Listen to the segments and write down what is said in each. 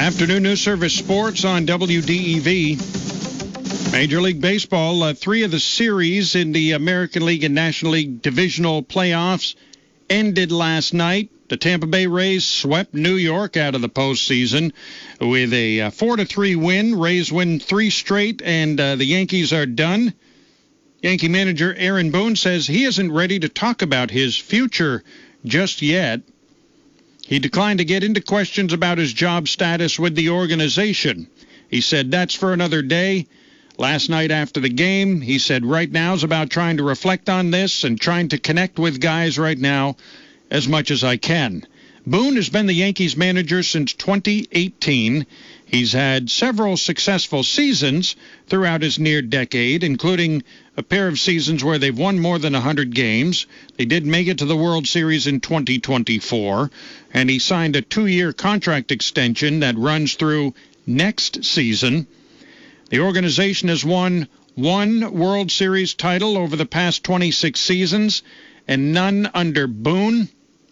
Afternoon News Service Sports on WDEV. Major League Baseball, three of the series in the American League and National League divisional playoffs ended last night. The Tampa Bay Rays swept New York out of the postseason with a 4-3 win. Rays win 3 straight, and the Yankees are done. Yankee manager Aaron Boone says he isn't ready to talk about his future just yet. He declined to get into questions about his job status with the organization. He said that's for another day. Last night after the game, he said right now is about trying to reflect on this and trying to connect with guys right now as much as I can. Boone has been the Yankees manager since 2018. He's had several successful seasons throughout his near decade, including a pair of seasons where they've won more than 100 games. They did make it to the World Series in 2024, and he signed a 2-year contract extension that runs through next season. The organization has won 1 World Series title over the past 26 seasons, and none under Boone.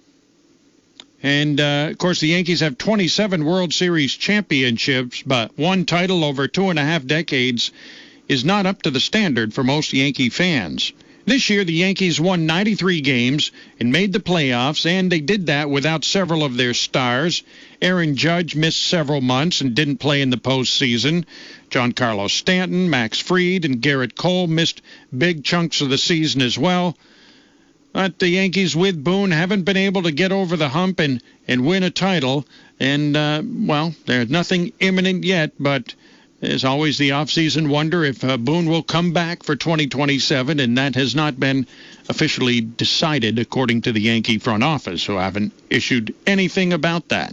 And, of course, the Yankees have 27 World Series championships, but 1 title over 2.5 decades is not up to the standard for most Yankee fans. This year, the Yankees won 93 games and made the playoffs, and they did that without several of their stars. Aaron Judge missed several months and didn't play in the postseason. Giancarlo Stanton, Max Fried, and Garrett Cole missed big chunks of the season as well. But the Yankees with Boone haven't been able to get over the hump and win a title. And, there's nothing imminent yet, but there's always the offseason wonder if Boone will come back for 2027, and that has not been officially decided, according to the Yankee front office, who haven't issued anything about that.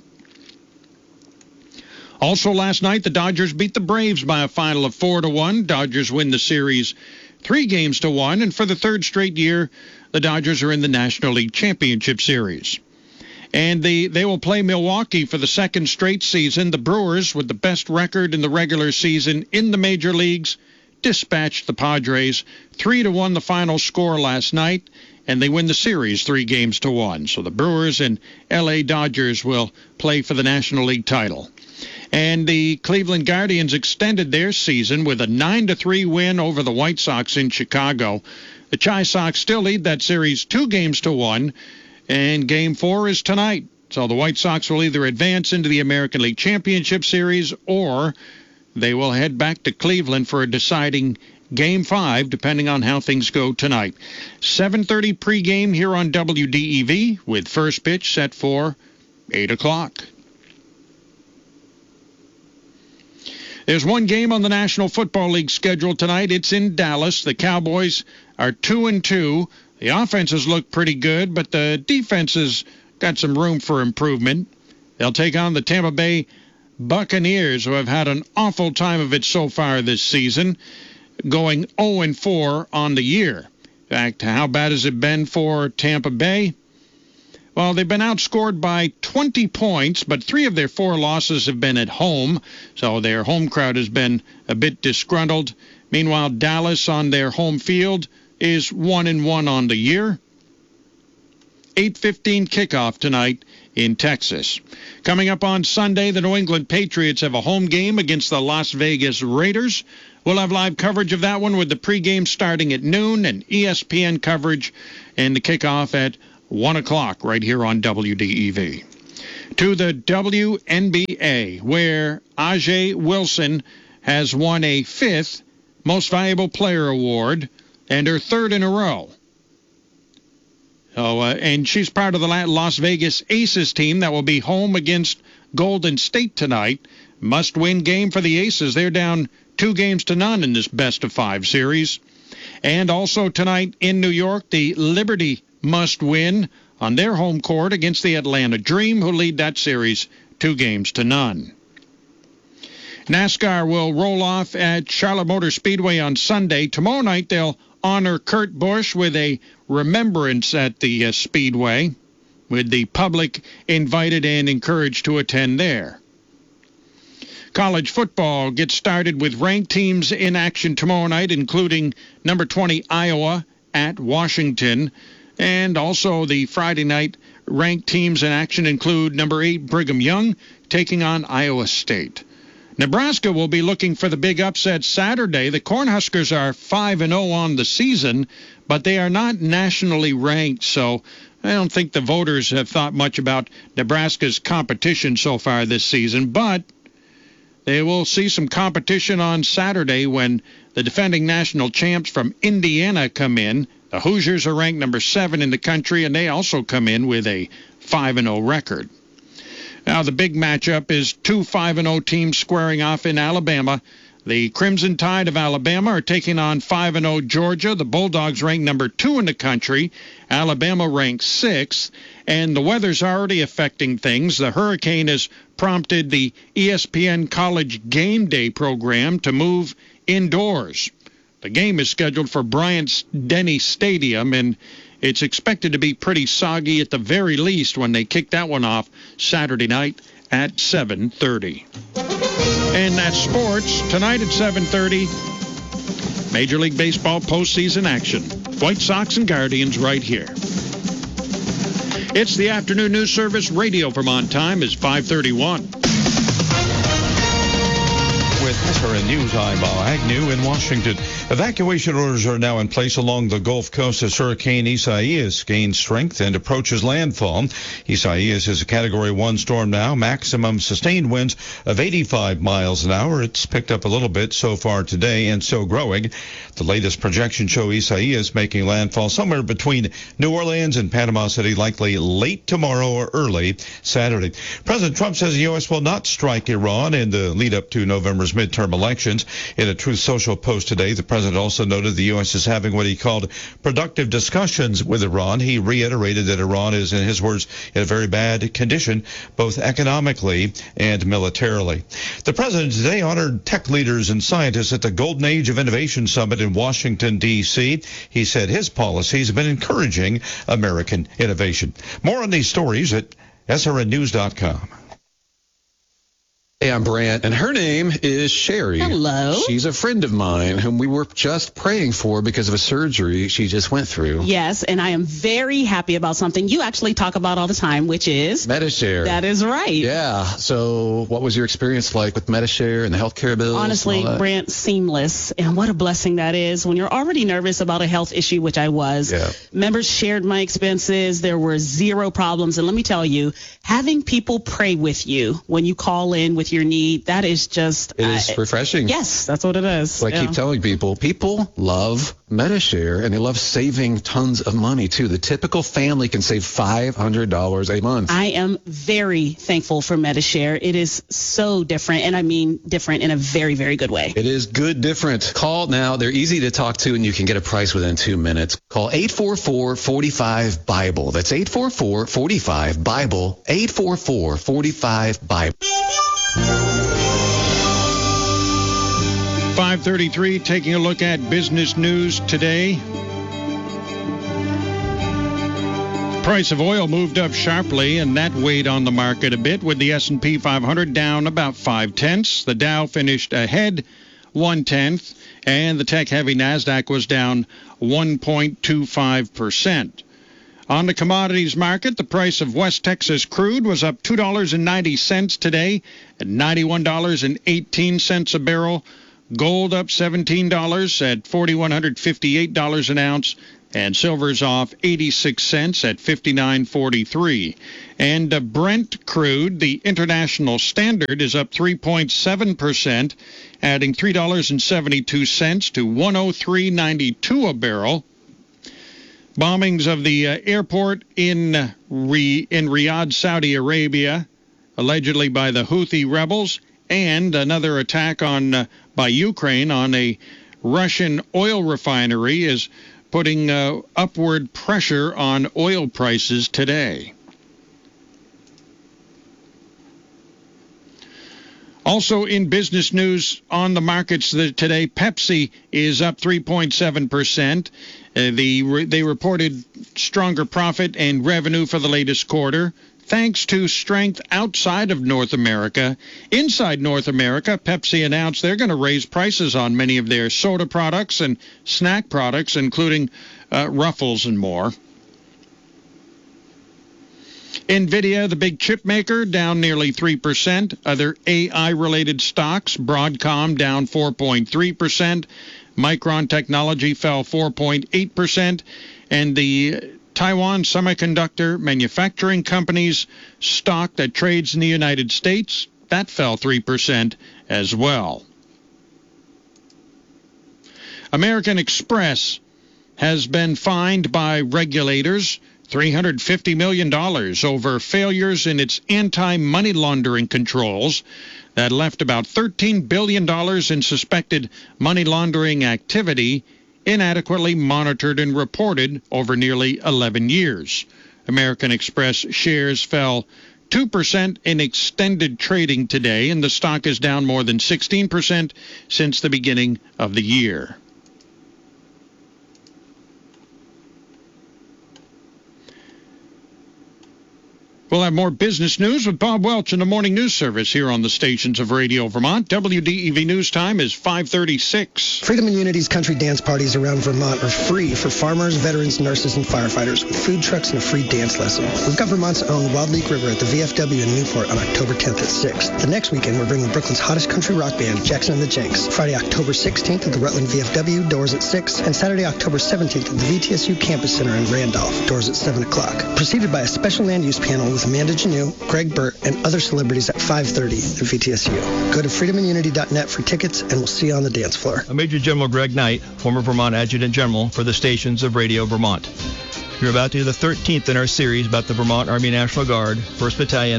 Also last night, the Dodgers beat the Braves by a final of 4-1. Dodgers win the series 3-1, and for the third straight year, the Dodgers are in the National League Championship Series. And they will play Milwaukee for the second straight season. The Brewers, with the best record in the regular season in the major leagues, dispatched the Padres 3-1 the final score last night, and they win the series 3-1. So the Brewers and L.A. Dodgers will play for the National League title. And the Cleveland Guardians extended their season with a 9-3 win over the White Sox in Chicago. The Chi Sox still lead that series 2-1, and Game 4 is tonight. So the White Sox will either advance into the American League Championship Series, or they will head back to Cleveland for a deciding Game 5, depending on how things go tonight. 7:30 pregame here on WDEV, with first pitch set for 8 o'clock. There's one game on the National Football League schedule tonight. It's in Dallas. The Cowboys are 2-2. The offenses look pretty good, but the defense has got some room for improvement. They'll take on the Tampa Bay Buccaneers, who have had an awful time of it so far this season, going 0-4 on the year. In fact, how bad has it been for Tampa Bay? Well, they've been outscored by 20 points, but 3 of their 4 losses have been at home, so their home crowd has been a bit disgruntled. Meanwhile, Dallas on their home field is 1-1 on the year. 8:15 kickoff tonight in Texas. Coming up on Sunday, the New England Patriots have a home game against the Las Vegas Raiders. We'll have live coverage of that one with the pregame starting at noon and ESPN coverage and the kickoff at 1 o'clock right here on WDEV. To the WNBA, where A'ja Wilson has won a 5th Most Valuable Player award and her 3rd in a row. And she's part of the Las Vegas Aces team that will be home against Golden State tonight. Must-win game for the Aces. They're down 2-0 in this best-of-5 series. And also tonight in New York, the Liberty must win on their home court against the Atlanta Dream, who lead that series 2-0. NASCAR will roll off at Charlotte Motor Speedway on Sunday. Tomorrow night, they'll honor Kurt Busch with a remembrance at the Speedway, with the public invited and encouraged to attend there. College football gets started with ranked teams in action tomorrow night, including number 20 Iowa at Washington. And also the Friday night ranked teams in action include number 8 Brigham Young taking on Iowa State. Nebraska will be looking for the big upset Saturday. The Cornhuskers are 5-0 on the season, but they are not nationally ranked, so I don't think the voters have thought much about Nebraska's competition so far this season, but they will see some competition on Saturday when the defending national champs from Indiana come in. The Hoosiers are ranked number 7 in the country, and they also come in with a 5-0 record. Now, the big matchup is 2 5-0 teams squaring off in Alabama. The Crimson Tide of Alabama are taking on 5-0 Georgia. The Bulldogs rank number 2 in the country. Alabama ranks 6th. And the weather's already affecting things. The hurricane has prompted the ESPN College Game Day program to move indoors. The game is scheduled for Bryant-Denny Stadium, and it's expected to be pretty soggy at the very least when they kick that one off Saturday night at 7:30. And that's sports. Tonight at 7:30, Major League Baseball postseason action. White Sox and Guardians right here. It's the afternoon news service. Radio Vermont time is 5:31. With SRN News, I'm Bob Agnew in Washington. Evacuation orders are now in place along the Gulf Coast as Hurricane Isaias gains strength and approaches landfall. Isaias is a Category 1 storm now, maximum sustained winds of 85 miles an hour. It's picked up a little bit so far today and so growing. The latest projections show Isaias making landfall somewhere between New Orleans and Panama City, likely late tomorrow or early Saturday. President Trump says the U.S. will not strike Iran in the lead up to November's midterm elections. In a Truth Social post today, the president also noted the U.S. is having what he called productive discussions with Iran. He reiterated that Iran is, in his words, in a very bad condition, both economically and militarily. The president today honored tech leaders and scientists at the Golden Age of Innovation Summit in Washington, D.C. He said his policies have been encouraging American innovation. More on these stories at srnnews.com. Hey, I'm Brant, and her name is Sherry. Hello. She's a friend of mine whom we were just praying for because of a surgery she just went through. Yes, and I am very happy about something you actually talk about all the time, which is Medi-Share. That is right. Yeah. So what was your experience like with Medi-Share and the healthcare bills? Honestly, Brant, seamless. And what a blessing that is when you're already nervous about a health issue, which I was. Yeah. Members shared my expenses. There were zero problems. And let me tell you, having people pray with you when you call in with your need, that is just... It is refreshing. Yes, that's what it is. So I keep telling people love Medi-Share, and they love saving tons of money, too. The typical family can save $500 a month. I am very thankful for Medi-Share. It is so different, and I mean different in a very, very good way. It is good different. Call now. They're easy to talk to, and you can get a price within 2 minutes. Call 844-45-BIBLE. That's 844-45-BIBLE. 844-45-BIBLE. 5:33, taking a look at business news today. Price of oil moved up sharply, and that weighed on the market a bit, with the S&P 500 down about 0.5. The Dow finished ahead 0.1, and the tech-heavy Nasdaq was down 1.25%. On the commodities market, the price of West Texas crude was up $2.90 today at $91.18 a barrel. Gold up $17 at $4,158 an ounce. And silver's off 86 cents at $59.43. And Brent crude, the international standard, is up 3.7%, adding $3.72 to $103.92 a barrel. Bombings of the airport in Riyadh, Saudi Arabia, allegedly by the Houthi rebels, and another attack by Ukraine on a Russian oil refinery is putting upward pressure on oil prices today. Also in business news on the markets today, Pepsi is up 3.7%. They reported stronger profit and revenue for the latest quarter, thanks to strength outside of North America. Inside North America, Pepsi announced they're going to raise prices on many of their soda products and snack products, including Ruffles and more. NVIDIA, the big chip maker, down nearly 3%. Other AI-related stocks, Broadcom down 4.3%. Micron Technology fell 4.8%. And the Taiwan Semiconductor Manufacturing Company's stock that trades in the United States, that fell 3% as well. American Express has been fined by regulators $350 million over failures in its anti-money laundering controls that left about $13 billion in suspected money laundering activity inadequately monitored and reported over nearly 11 years. American Express shares fell 2% in extended trading today, and the stock is down more than 16% since the beginning of the year. We'll have more business news with Bob Welch in the morning news service here on the stations of Radio Vermont. WDEV News Time is 5:36. Freedom and Unity's country dance parties around Vermont are free for farmers, veterans, nurses, and firefighters with food trucks and a free dance lesson. We've got Vermont's own Wild Leak River at the VFW in Newport on October 10th at 6. The next weekend, we're bringing Brooklyn's hottest country rock band, Jackson and the Jenks. Friday, October 16th at the Rutland VFW, doors at 6. And Saturday, October 17th at the VTSU Campus Center in Randolph, doors at 7 o'clock. Preceded by a special land use panel with Amanda Janeau, Greg Burt, and other celebrities at 5:30 at VTSU. Go to freedomandunity.net for tickets, and we'll see you on the dance floor. I'm Major General Greg Knight, former Vermont Adjutant General for the stations of Radio Vermont. You're about to hear the 13th in our series about the Vermont Army National Guard, 1st Battalion,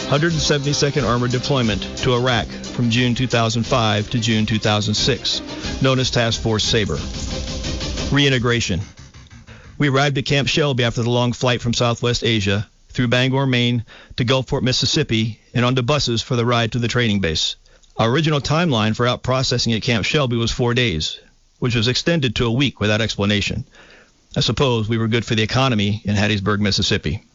172nd Armored Deployment to Iraq from June 2005 to June 2006, known as Task Force Sabre. Reintegration. We arrived at Camp Shelby after the long flight from Southwest Asia, through Bangor, Maine, to Gulfport, Mississippi, and onto buses for the ride to the training base. Our original timeline for out-processing at Camp Shelby was 4 days, which was extended to a week without explanation. I suppose we were good for the economy in Hattiesburg, Mississippi.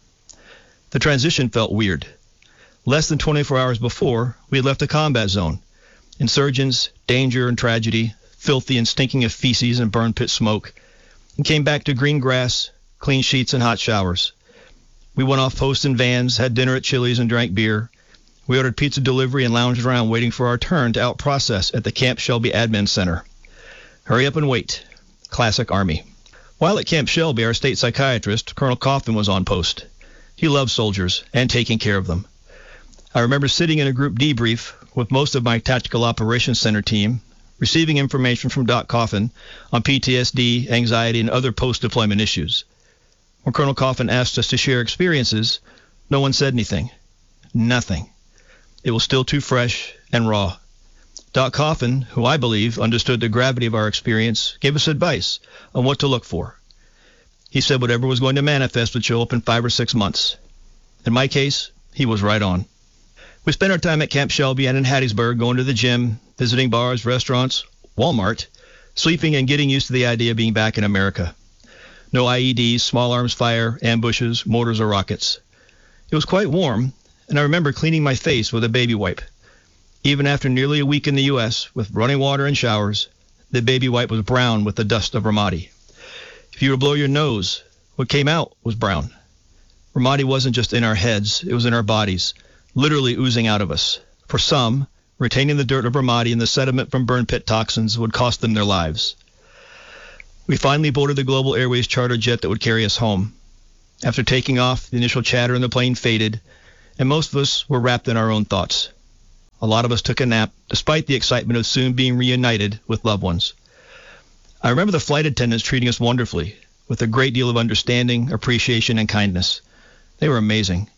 The transition felt weird. Less than 24 hours before, we had left a combat zone. Insurgents, danger and tragedy, filthy and stinking of feces and burn pit smoke, and came back to green grass, clean sheets, and hot showers. We went off post in vans, had dinner at Chili's, and drank beer. We ordered pizza delivery and lounged around waiting for our turn to out-process at the Camp Shelby Admin Center. Hurry up and wait. Classic Army. While at Camp Shelby, our state psychiatrist, Colonel Coffin, was on post. He loved soldiers and taking care of them. I remember sitting in a group debrief with most of my Tactical Operations Center team, receiving information from Doc Coffin on PTSD, anxiety, and other post-deployment issues. When Colonel Coffin asked us to share experiences, no one said anything. Nothing. It was still too fresh and raw. Doc Coffin, who I believe understood the gravity of our experience, gave us advice on what to look for. He said whatever was going to manifest would show up in 5 or 6 months. In my case, he was right on. We spent our time at Camp Shelby and in Hattiesburg, going to the gym, visiting bars, restaurants, Walmart, sleeping and getting used to the idea of being back in America. No IEDs, small arms fire, ambushes, mortars, or rockets. It was quite warm, and I remember cleaning my face with a baby wipe. Even after nearly a week in the U.S., with running water and showers, the baby wipe was brown with the dust of Ramadi. If you were to blow your nose, what came out was brown. Ramadi wasn't just in our heads, it was in our bodies, literally oozing out of us. For some, retaining the dirt of Ramadi and the sediment from burn pit toxins would cost them their lives. We finally boarded the Global Airways charter jet that would carry us home. After taking off, the initial chatter in the plane faded, and most of us were wrapped in our own thoughts. A lot of us took a nap, despite the excitement of soon being reunited with loved ones. I remember the flight attendants treating us wonderfully, with a great deal of understanding, appreciation, and kindness. They were amazing.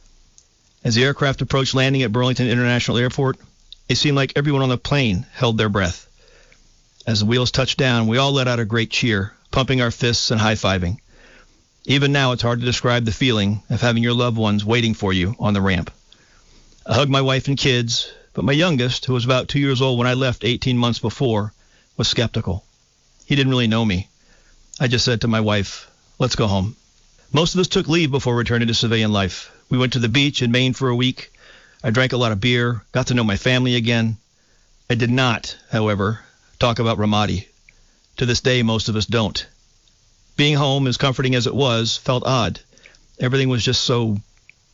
As the aircraft approached landing at Burlington International Airport, it seemed like everyone on the plane held their breath. As the wheels touched down, we all let out a great cheer, pumping our fists and high-fiving. Even now, it's hard to describe the feeling of having your loved ones waiting for you on the ramp. I hugged my wife and kids, but my youngest, who was about 2 years old when I left 18 months before, was skeptical. He didn't really know me. I just said to my wife, "Let's go home." Most of us took leave before returning to civilian life. We went to the beach in Maine for a week. I drank a lot of beer, got to know my family again. I did not, however, talk about Ramadi. To this day, most of us don't. Being home, as comforting as it was, felt odd. Everything was just so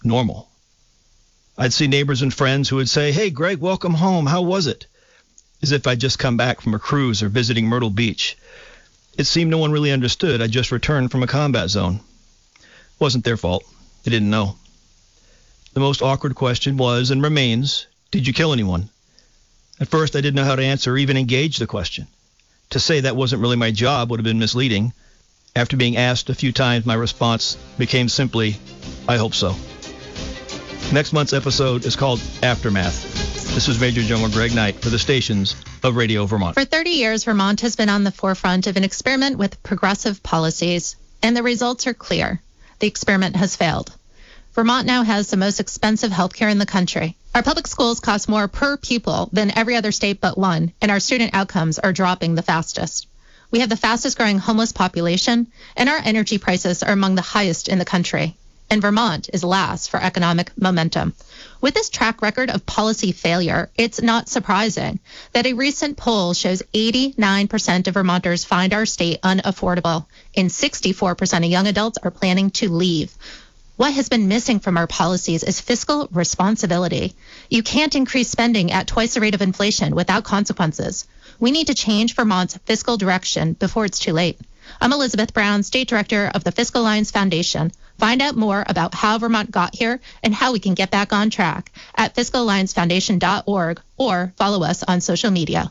normal. I'd see neighbors and friends who would say, "Hey, Greg, welcome home. How was it?" As if I'd just come back from a cruise or visiting Myrtle Beach. It seemed no one really understood. I just returned from a combat zone. It wasn't their fault. They didn't know. The most awkward question was and remains, did you kill anyone? At first, I didn't know how to answer or even engage the question. To say that wasn't really my job would have been misleading. After being asked a few times, my response became simply, I hope so. Next month's episode is called Aftermath. This is Major General Greg Knight for the stations of Radio Vermont. For 30 years, Vermont has been on the forefront of an experiment with progressive policies, and the results are clear. The experiment has failed. Vermont now has the most expensive health care in the country. Our public schools cost more per pupil than every other state but one, and our student outcomes are dropping the fastest. We have the fastest growing homeless population, and our energy prices are among the highest in the country. And Vermont is last for economic momentum. With this track record of policy failure, it's not surprising that a recent poll shows 89% of Vermonters find our state unaffordable, and 64% of young adults are planning to leave. What has been missing from our policies is fiscal responsibility. You can't increase spending at twice the rate of inflation without consequences. We need to change Vermont's fiscal direction before it's too late. I'm Elizabeth Brown, State Director of the Fiscal Alliance Foundation. Find out more about how Vermont got here and how we can get back on track at fiscalalliancefoundation.org or follow us on social media.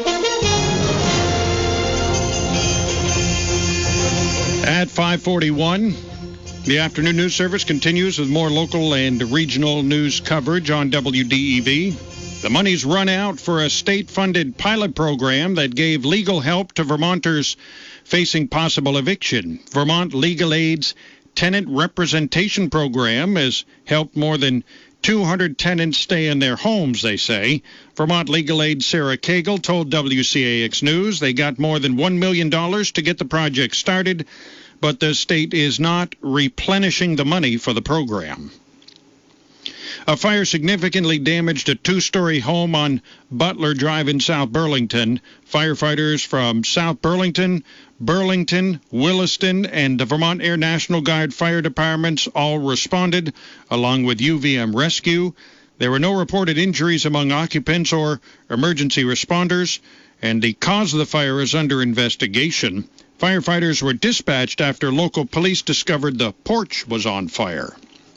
At 5:41, the afternoon news service continues with more local and regional news coverage on WDEV. The money's run out for a state-funded pilot program that gave legal help to Vermonters facing possible eviction. Vermont Legal Aid's Tenant Representation Program has helped more than 200 tenants stay in their homes, they say. Vermont Legal Aid Sarah Cagle told WCAX News they got more than $1 million to get the project started, but the state is not replenishing the money for the program. A fire significantly damaged a two-story home on Butler Drive in South Burlington. Firefighters from South Burlington, Williston, and the Vermont Air National Guard fire departments all responded, along with UVM Rescue. There were no reported injuries among occupants or emergency responders, and the cause of the fire is under investigation. Firefighters were dispatched after local police discovered the porch was on fire.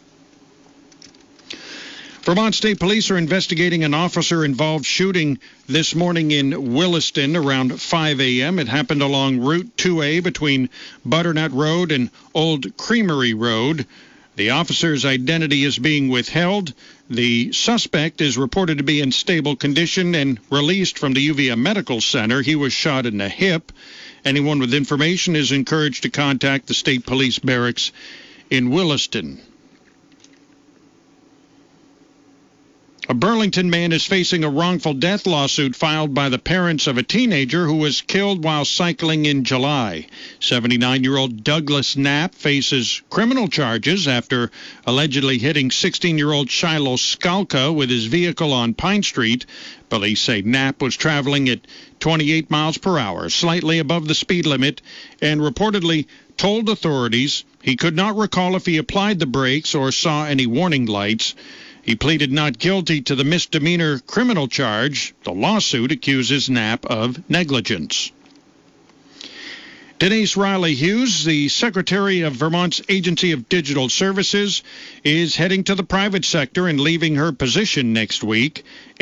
Vermont State Police are investigating an officer-involved shooting this morning in Williston around 5 a.m. It happened along Route 2A between Butternut Road and Old Creamery Road. The officer's identity is being withheld. The suspect is reported to be in stable condition and released from the UVM Medical Center. He was shot in the hip. Anyone with information is encouraged to contact the State Police Barracks in Williston. A Burlington man is facing a wrongful death lawsuit filed by the parents of a teenager who was killed while cycling in July. 79-year-old Douglas Knapp faces criminal charges after allegedly hitting 16-year-old Shiloh Skalka with his vehicle on Pine Street. Police say Knapp was traveling at 28 miles per hour, slightly above the speed limit, and reportedly told authorities he could not recall if he applied the brakes or saw any warning lights. He pleaded not guilty to the misdemeanor criminal charge. The lawsuit accuses Knapp of negligence. Denise Riley Hughes, the Secretary of Vermont's Agency of Digital Services, is heading to the private sector and leaving her position next week.